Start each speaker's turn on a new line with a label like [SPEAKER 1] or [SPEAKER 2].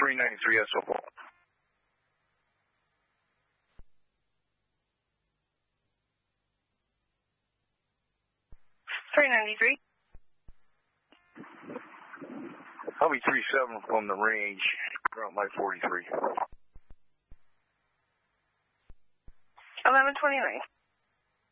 [SPEAKER 1] 393 SO ball. I'll be 37 from the range, around my 43.
[SPEAKER 2] 1129.